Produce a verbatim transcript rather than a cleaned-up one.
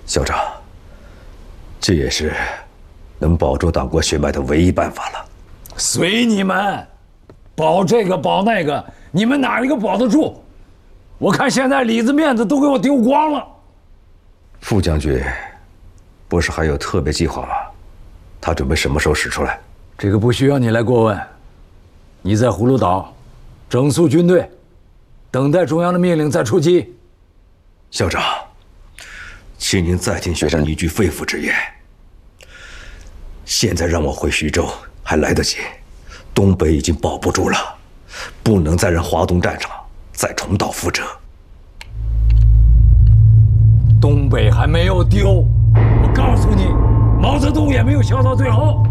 校长，这也是能保住党国血脉的唯一办法了。 随你们，保这个保那个，你们哪一个保得住？我看现在里子面子都给我丢光了。 副将军，不是还有特别计划吗？他准备什么时候使出来？ 这个不需要你来过问。你在葫芦岛整肃军队，等待中央的命令再出击。 校长，请您再听学生一句肺腑之言。现在让我回徐州还来得及，东北已经保不住了，不能再让华东战场再重蹈覆辙。 东北还没有丢，我告诉你，毛泽东也没有笑到最后。